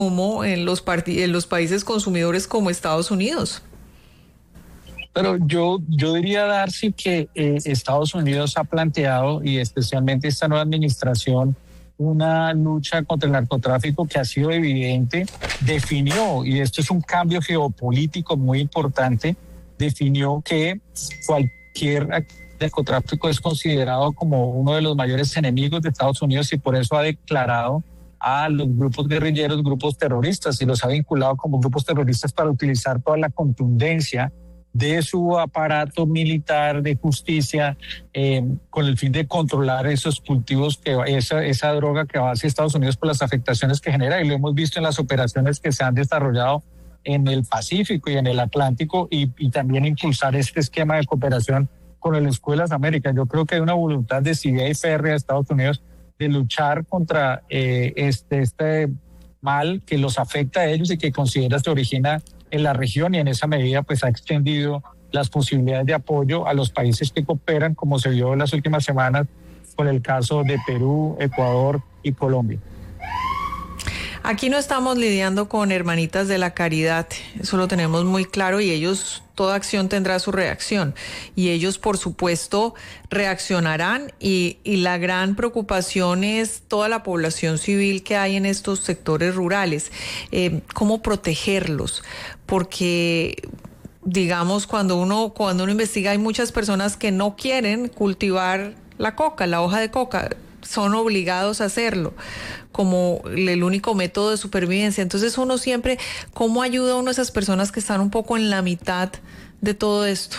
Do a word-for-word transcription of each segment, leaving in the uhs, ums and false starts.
consumo en los, parti- en los países consumidores como Estados Unidos. Pero yo, yo diría, Darcy, que eh, Estados Unidos ha planteado, y especialmente esta nueva administración, una lucha contra el narcotráfico que ha sido evidente, definió, y esto es un cambio geopolítico muy importante, definió que cualquier narcotráfico es considerado como uno de los mayores enemigos de Estados Unidos y por eso ha declarado a los grupos guerrilleros, grupos terroristas, y los ha vinculado como grupos terroristas para utilizar toda la contundencia de su aparato militar de justicia eh, con el fin de controlar esos cultivos, que esa, esa droga que va hacia Estados Unidos por las afectaciones que genera, y lo hemos visto en las operaciones que se han desarrollado en el Pacífico y en el Atlántico, y, y también impulsar este esquema de cooperación con las Escuelas Américas. Yo creo que hay una voluntad decidida y férrea de Estados Unidos de luchar contra eh, este, este mal que los afecta a ellos y que considera se origina en la región, y en esa medida pues ha extendido las posibilidades de apoyo a los países que cooperan, como se vio en las últimas semanas con el caso de Perú, Ecuador y Colombia. Aquí no estamos lidiando con hermanitas de la caridad, eso lo tenemos muy claro, y ellos, toda acción tendrá su reacción, y ellos por supuesto reaccionarán, y, y la gran preocupación es toda la población civil que hay en estos sectores rurales, eh, cómo protegerlos, porque digamos cuando uno, cuando uno investiga hay muchas personas que no quieren cultivar la coca, la hoja de coca, son obligados a hacerlo como el único método de supervivencia. Entonces uno siempre, ¿cómo ayuda a uno a esas personas que están un poco en la mitad de todo esto?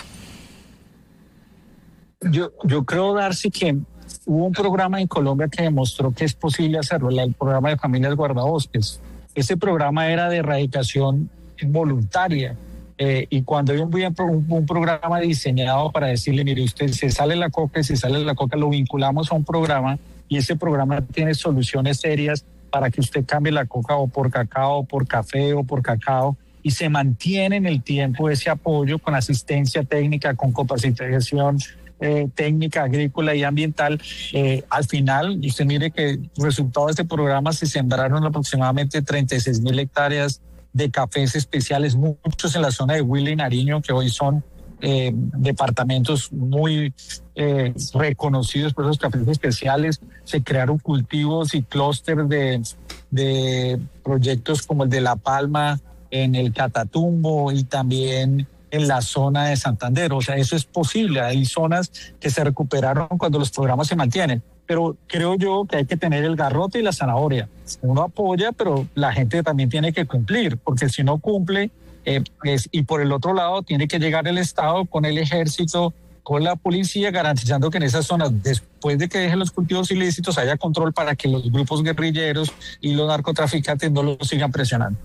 Yo, yo creo, Darcy, que hubo un programa en Colombia que demostró que es posible hacerlo, el programa de Familias Guardabosques. Ese programa era de erradicación voluntaria. Eh, y cuando hay un, un, un programa diseñado para decirle, mire, usted se sale la coca y si sale la coca lo vinculamos a un programa, y ese programa tiene soluciones serias para que usted cambie la coca o por cacao, o por café o por cacao, y se mantiene en el tiempo ese apoyo con asistencia técnica, con capacitación eh, técnica, agrícola y ambiental. Eh, al final, usted mire que resultado de este programa se sembraron aproximadamente treinta y seis mil hectáreas de cafés especiales, muchos en la zona de Huila y Nariño, que hoy son eh, departamentos muy eh, reconocidos por esos cafés especiales. Se crearon cultivos y clústeres de, de proyectos como el de La Palma, en el Catatumbo y también en la zona de Santander. O sea, eso es posible. Hay zonas que se recuperaron cuando los programas se mantienen. Pero creo yo que hay que tener el garrote y la zanahoria. Uno apoya, pero la gente también tiene que cumplir, porque si no cumple, eh, es, y por el otro lado tiene que llegar el Estado con el ejército, con la policía, garantizando que en esas zonas, después de que dejen los cultivos ilícitos, haya control para que los grupos guerrilleros y los narcotraficantes no los sigan presionando.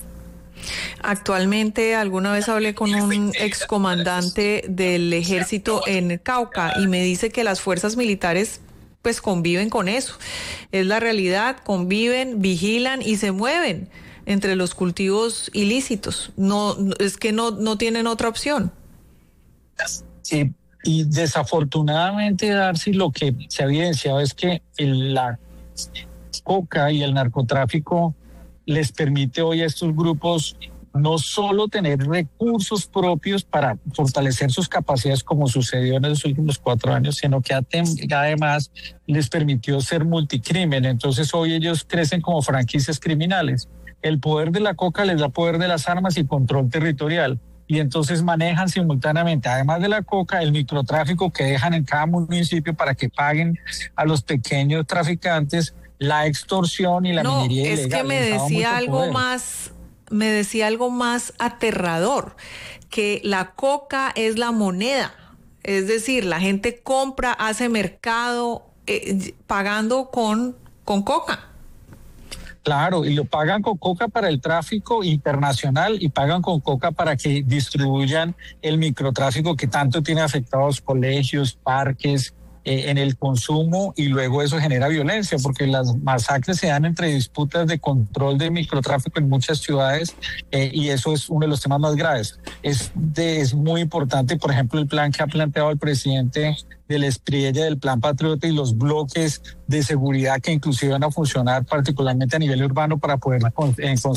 Actualmente, alguna vez hablé con un excomandante del ejército en Cauca y me dice que las fuerzas militares pues conviven con eso. Es la realidad, conviven, vigilan y se mueven entre los cultivos ilícitos. No, es que no, no tienen otra opción. Sí, y desafortunadamente, Darcy, lo que se ha evidenciado es que el, la coca y el narcotráfico les permite hoy a estos grupos no solo tener recursos propios para fortalecer sus capacidades como sucedió en los últimos cuatro años, sino que además les permitió ser multicrimen. Entonces hoy ellos crecen como franquicias criminales. El poder de la coca les da poder de las armas y control territorial. Y entonces manejan simultáneamente, además de la coca, el microtráfico que dejan en cada municipio para que paguen a los pequeños traficantes, la extorsión y la no, minería ilegal. Es que me decía algo poder. más... me decía algo más aterrador, que la coca es la moneda, es decir, la gente compra, hace mercado eh, pagando con, con coca. Claro, y lo pagan con coca para el tráfico internacional y pagan con coca para que distribuyan el microtráfico que tanto tiene afectados colegios, parques, eh, en el consumo, y luego eso genera violencia porque las masacres se dan entre disputas de control del microtráfico en muchas ciudades, eh, y eso es uno de los temas más graves. Es, de, es muy importante, por ejemplo, el plan que ha planteado el presidente del despliegue del Plan Patriota y los bloques de seguridad que inclusive van a funcionar particularmente a nivel urbano para poder